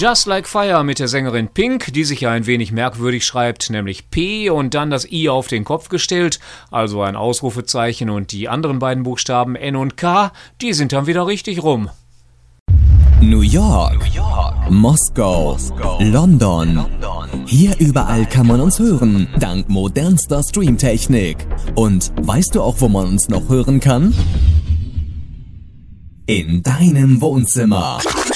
Just Like Fire mit der Sängerin Pink, die sich ja ein wenig merkwürdig schreibt, nämlich P und dann das I auf den Kopf gestellt, also ein Ausrufezeichen, und die anderen beiden Buchstaben N und K, die sind dann wieder richtig rum. New York, Moskau, London. Hier überall kann man uns hören, dank modernster Streamtechnik. Und weißt du auch, wo man uns noch hören kann? In deinem Wohnzimmer.